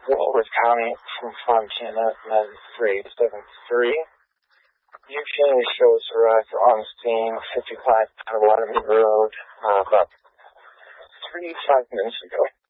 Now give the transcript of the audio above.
Walworth County from Fontana 9373. Eugene shows arrived on scene 55 Potawatomi Road about 5 minutes ago.